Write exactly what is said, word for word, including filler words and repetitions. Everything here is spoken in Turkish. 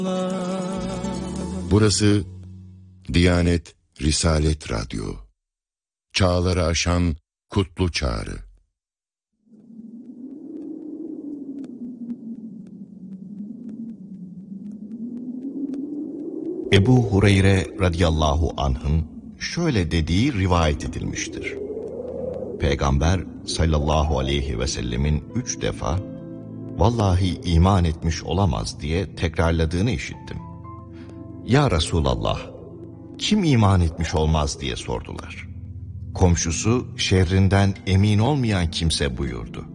Burası Diyanet Risalet Radyo. Çağları aşan kutlu çağrı. Ebu Hureyre radıyallahu anh'ın şöyle dediği rivayet edilmiştir. Peygamber sallallahu aleyhi ve sellemin üç defa "Vallahi iman etmiş olamaz" diye tekrarladığını işittim. "Ya Resulallah, kim iman etmiş olmaz?" diye sordular. Komşusu şerrinden emin olmayan kimse buyurdu.